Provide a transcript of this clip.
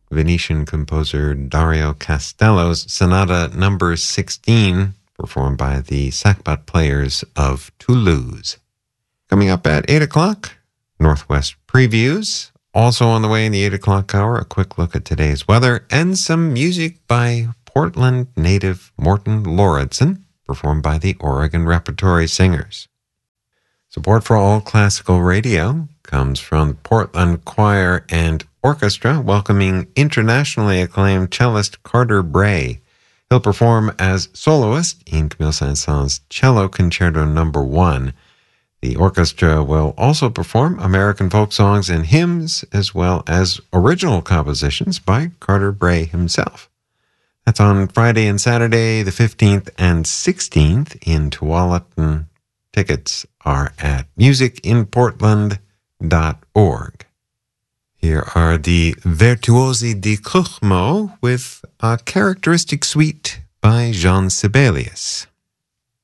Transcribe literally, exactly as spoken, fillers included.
Venetian composer Dario Castello's Sonata number sixteen, performed by the Sackbut Players of Toulouse. Coming up at eight o'clock, Northwest Previews. Also on the way in the eight o'clock hour, a quick look at today's weather and some music by Portland native Morton Lauridsen, performed by the Oregon Repertory Singers. Support for All Classical Radio comes from the Portland Choir and Orchestra, welcoming internationally acclaimed cellist Carter Bray. He'll perform as soloist in Camille Saint-Saëns' Cello Concerto number one. The orchestra will also perform American folk songs and hymns, as well as original compositions by Carter Bray himself. That's on Friday and Saturday, the fifteenth and sixteenth in Tualatin. Tickets are at music in portland dot org. Here are the Virtuosi di Cuchmo with a characteristic suite by Jean Sibelius.